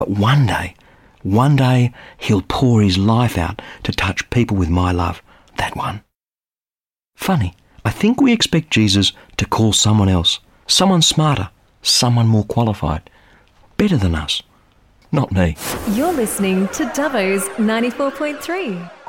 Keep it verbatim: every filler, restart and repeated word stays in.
But one day, one day he'll pour his life out to touch people with my love. That one. Funny, I think we expect Jesus to call someone else, someone smarter, someone more qualified, better than us. Not me. You're listening to Dubbo's ninety-four point three.